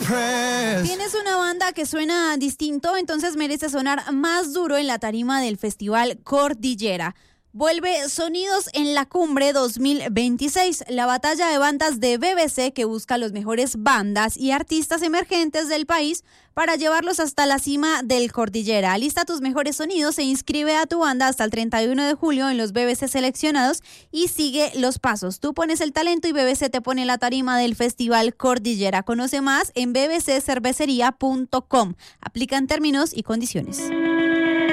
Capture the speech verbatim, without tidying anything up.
¿Tienes una banda que suena distinto? Entonces merece sonar más duro en la tarima del Festival Cordillera. Vuelve Sonidos en la Cumbre dos mil veintiséis, la batalla de bandas de B B C que busca los mejores bandas y artistas emergentes del país para llevarlos hasta la cima del Cordillera. Lista tus mejores sonidos e inscribe a tu banda hasta el treinta y uno de julio en los B B C seleccionados y sigue los pasos. Tú pones el talento y B B C te pone la tarima del Festival Cordillera. Conoce más en b b c cervecería punto com. Aplican términos y condiciones.